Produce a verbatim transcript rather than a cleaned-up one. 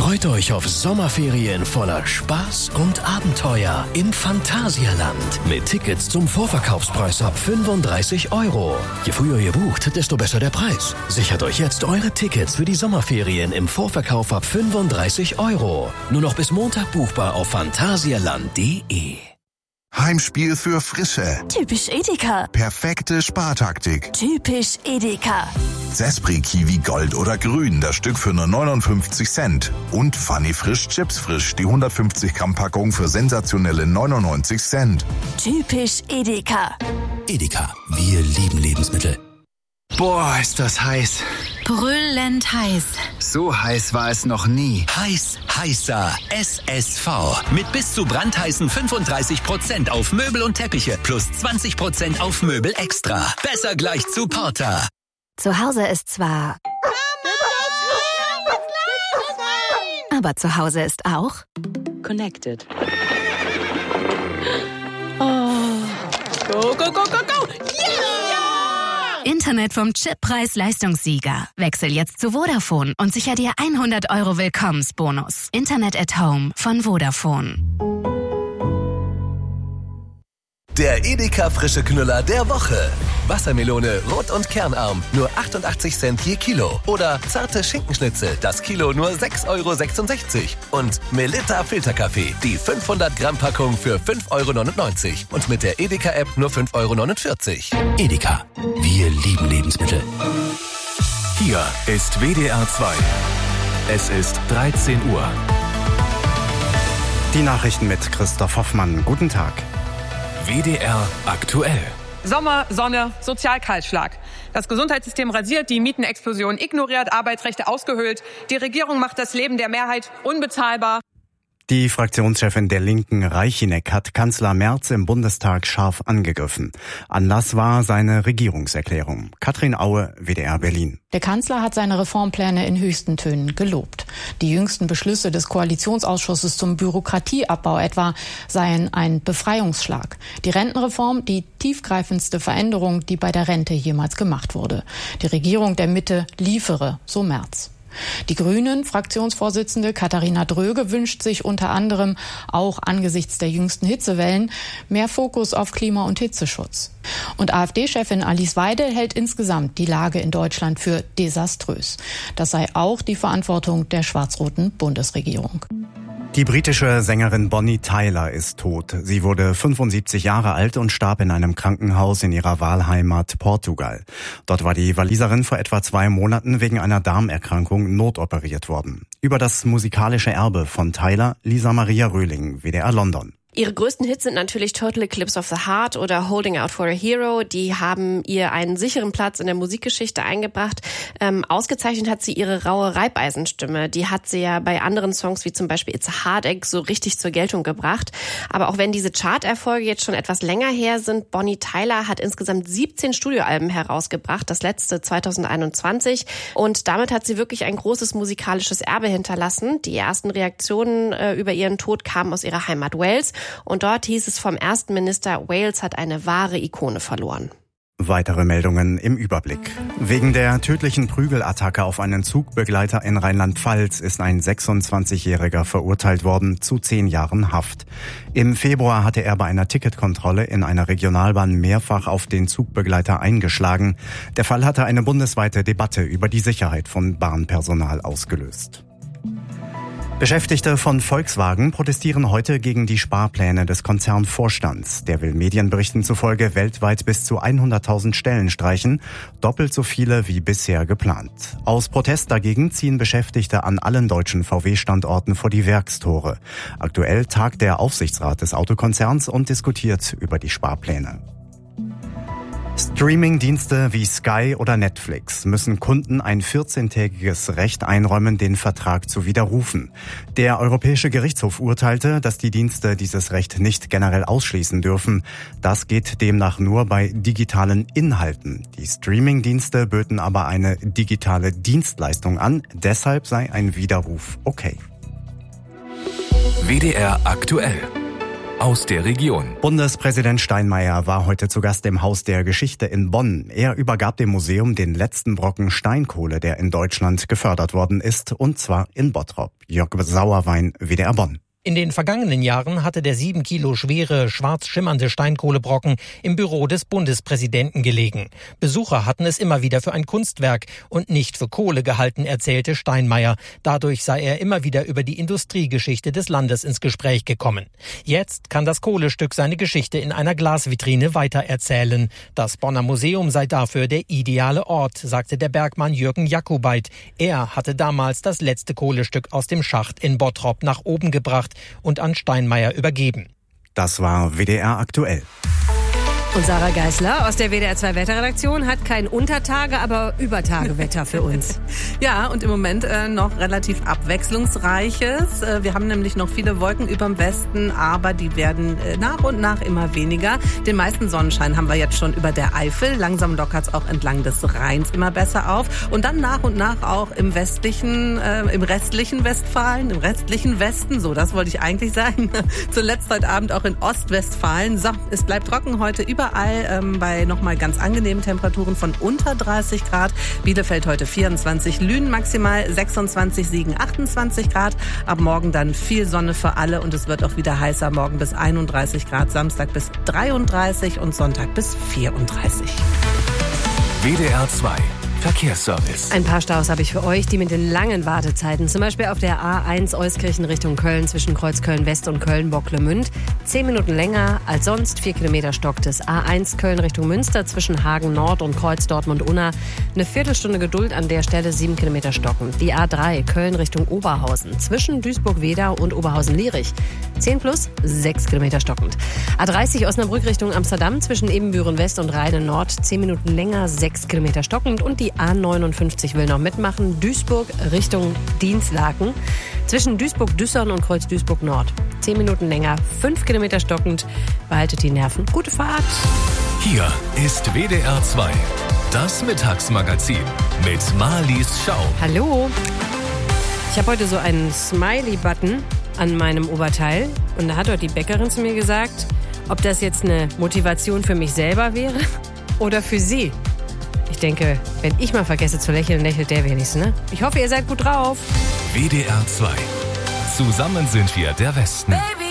Freut euch auf Sommerferien voller Spaß und Abenteuer im Phantasialand mit Tickets zum Vorverkaufspreis ab fünfunddreißig Euro. Je früher ihr bucht, desto besser der Preis. Sichert euch jetzt eure Tickets für die Sommerferien im Vorverkauf ab fünfunddreißig Euro. Nur noch bis Montag buchbar auf phantasialand punkt de. Heimspiel für Frische. Typisch Edeka. Perfekte Spartaktik. Typisch Edeka. Zespri Kiwi Gold oder Grün, das Stück für nur neunundfünfzig Cent. Und Funny Frisch Chips Frisch, die hundertfünfzig Gramm Packung für sensationelle neunundneunzig Cent. Typisch Edeka. Edeka, wir lieben Lebensmittel. Boah, ist das heiß. Brüllend heiß. So heiß war es noch nie. Heiß, heißer S S V. Mit bis zu brandheißen fünfunddreißig Prozent auf Möbel und Teppiche plus zwanzig Prozent auf Möbel extra. Besser gleich zu Porter. Zu Hause ist zwar... Aber zu Hause ist auch... Connected. Oh. Go, go, go, go, go! Yeah! Internet vom Chip-Preis-Leistungssieger. Wechsel jetzt zu Vodafone und sicher dir hundert Euro Willkommensbonus. Internet at Home von Vodafone. Der Edeka frische Knüller der Woche. Wassermelone rot und kernarm, nur achtundachtzig Cent je Kilo. Oder zarte Schinkenschnitzel, das Kilo nur sechs Euro sechsundsechzig. Und Melitta Filterkaffee, die fünfhundert Gramm Packung für fünf Euro neunundneunzig. Und mit der Edeka-App nur fünf Euro neunundvierzig. Edeka, wir lieben Lebensmittel. Hier ist W D R zwei. Es ist dreizehn Uhr. Die Nachrichten mit Christoph Hoffmann. Guten Tag. W D R aktuell. Sommer, Sonne, Sozialkahlschlag. Das Gesundheitssystem rasiert, die Mietenexplosion ignoriert, Arbeitsrechte ausgehöhlt. Die Regierung macht das Leben der Mehrheit unbezahlbar. Die Fraktionschefin der Linken, Reichinek, hat Kanzler Merz im Bundestag scharf angegriffen. Anlass war seine Regierungserklärung. Katrin Aue, W D R Berlin. Der Kanzler hat seine Reformpläne in höchsten Tönen gelobt. Die jüngsten Beschlüsse des Koalitionsausschusses zum Bürokratieabbau etwa seien ein Befreiungsschlag. Die Rentenreform, die tiefgreifendste Veränderung, die bei der Rente jemals gemacht wurde. Die Regierung der Mitte liefere, so Merz. Die Grünen-Fraktionsvorsitzende Katharina Dröge wünscht sich unter anderem auch angesichts der jüngsten Hitzewellen mehr Fokus auf Klima- und Hitzeschutz. Und AfD-Chefin Alice Weidel hält insgesamt die Lage in Deutschland für desaströs. Das sei auch die Verantwortung der schwarz-roten Bundesregierung. Die britische Sängerin Bonnie Tyler ist tot. Sie wurde fünfundsiebzig Jahre alt und starb in einem Krankenhaus in ihrer Wahlheimat Portugal. Dort war die Waliserin vor etwa zwei Monaten wegen einer Darmerkrankung notoperiert worden. Über das musikalische Erbe von Tyler, Lisa Maria Röhling, W D R London. Ihre größten Hits sind natürlich Total Eclipse of the Heart oder Holding Out for a Hero. Die haben ihr einen sicheren Platz in der Musikgeschichte eingebracht. Ähm, ausgezeichnet hat sie ihre raue Reibeisenstimme. Die hat sie ja bei anderen Songs wie zum Beispiel It's a Heartache so richtig zur Geltung gebracht. Aber auch wenn diese Charterfolge jetzt schon etwas länger her sind, Bonnie Tyler hat insgesamt siebzehn Studioalben herausgebracht, das letzte zweitausendeinundzwanzig. Und damit hat sie wirklich ein großes musikalisches Erbe hinterlassen. Die ersten Reaktionen äh, über ihren Tod kamen aus ihrer Heimat Wales. Und dort hieß es vom ersten Minister, Wales hat eine wahre Ikone verloren. Weitere Meldungen im Überblick. Wegen der tödlichen Prügelattacke auf einen Zugbegleiter in Rheinland-Pfalz ist ein sechsundzwanzigjähriger verurteilt worden zu zehn Jahren Haft. Im Februar hatte er bei einer Ticketkontrolle in einer Regionalbahn mehrfach auf den Zugbegleiter eingeschlagen. Der Fall hatte eine bundesweite Debatte über die Sicherheit von Bahnpersonal ausgelöst. Beschäftigte von Volkswagen protestieren heute gegen die Sparpläne des Konzernvorstands. Der will Medienberichten zufolge weltweit bis zu hunderttausend Stellen streichen, doppelt so viele wie bisher geplant. Aus Protest dagegen ziehen Beschäftigte an allen deutschen V W-Standorten vor die Werkstore. Aktuell tagt der Aufsichtsrat des Autokonzerns und diskutiert über die Sparpläne. Streaming-Dienste wie Sky oder Netflix müssen Kunden ein vierzehntägiges Recht einräumen, den Vertrag zu widerrufen. Der Europäische Gerichtshof urteilte, dass die Dienste dieses Recht nicht generell ausschließen dürfen. Das geht demnach nur bei digitalen Inhalten. Die Streaming-Dienste böten aber eine digitale Dienstleistung an. Deshalb sei ein Widerruf okay. W D R aktuell. aus der Region. Bundespräsident Steinmeier war heute zu Gast im Haus der Geschichte in Bonn. Er übergab dem Museum den letzten Brocken Steinkohle, der in Deutschland gefördert worden ist, und zwar in Bottrop. Jörg Sauerwein, W D R Bonn. In den vergangenen Jahren hatte der sieben Kilo schwere, schwarz schimmernde Steinkohlebrocken im Büro des Bundespräsidenten gelegen. Besucher hatten es immer wieder für ein Kunstwerk und nicht für Kohle gehalten, erzählte Steinmeier. Dadurch sei er immer wieder über die Industriegeschichte des Landes ins Gespräch gekommen. Jetzt kann das Kohlestück seine Geschichte in einer Glasvitrine weitererzählen. Das Bonner Museum sei dafür der ideale Ort, sagte der Bergmann Jürgen Jakubait. Er hatte damals das letzte Kohlestück aus dem Schacht in Bottrop nach oben gebracht und an Steinmeier übergeben. Das war W D R aktuell. Und Sarah Geisler aus der W D R zwei Wetterredaktion hat kein Untertage, aber Übertagewetter für uns. Ja, und im Moment äh, noch relativ abwechslungsreiches. Äh, wir haben nämlich noch viele Wolken überm Westen, aber die werden äh, nach und nach immer weniger. Den meisten Sonnenschein haben wir jetzt schon über der Eifel. Langsam lockert es auch entlang des Rheins immer besser auf. Und dann nach und nach auch im westlichen, äh, im restlichen Westfalen, im restlichen Westen. So, das wollte ich eigentlich sagen. Zuletzt heute Abend auch in Ostwestfalen. So, es bleibt trocken heute über Überall ähm, bei nochmal ganz angenehmen Temperaturen von unter dreißig Grad. Bielefeld heute vierundzwanzig, Lünen maximal sechsundzwanzig, Siegen achtundzwanzig Grad. Ab morgen dann viel Sonne für alle und es wird auch wieder heißer. Morgen bis einunddreißig Grad, Samstag bis dreiunddreißig und Sonntag bis vierunddreißig. W D R zwei Verkehrsservice. Ein paar Staus habe ich für euch, die mit den langen Wartezeiten, zum Beispiel auf der A eins Euskirchen Richtung Köln zwischen Kreuz Köln-West und Köln-Bocklemünd. Zehn Minuten länger als sonst, vier Kilometer stockt es. A eins Köln Richtung Münster zwischen Hagen Nord und Kreuz Dortmund-Unna. Eine Viertelstunde Geduld an der Stelle, sieben Kilometer stocken. Die A drei Köln Richtung Oberhausen zwischen Duisburg-Wedau und Oberhausen-Lierich. zehn plus, sechs Kilometer stockend. A dreißig Osnabrück Richtung Amsterdam zwischen Ebenbüren-West und Rheine-Nord. zehn Minuten länger, sechs Kilometer stockend. Und die A neunundfünfzig will noch mitmachen. Duisburg Richtung Dienstlaken. Zwischen Duisburg-Düssern und Kreuz Duisburg-Nord. zehn Minuten länger, fünf Kilometer stockend. Behaltet die Nerven. Gute Fahrt. Hier ist W D R zwei. Das Mittagsmagazin mit Marlies Schau. Hallo. Ich habe heute so einen Smiley-Button an meinem Oberteil. Und da hat heute die Bäckerin zu mir gesagt, ob das jetzt eine Motivation für mich selber wäre oder für sie. Ich denke, wenn ich mal vergesse zu lächeln, lächelt der wenigstens, ne? Ich hoffe, ihr seid gut drauf. W D R zwei. Zusammen sind wir der Westen. Baby.